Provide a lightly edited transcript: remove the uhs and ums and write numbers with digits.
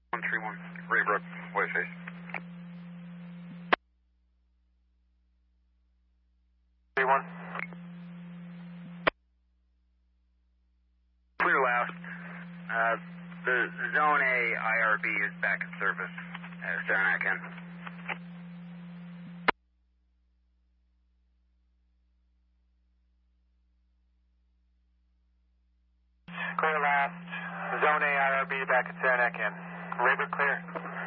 131, Raybrook, Whiteface. One. Clear last. The Zone A IRB is back in service at Saranac End. Clear last. Zone A IRB back at Saranac End. Raybrook clear.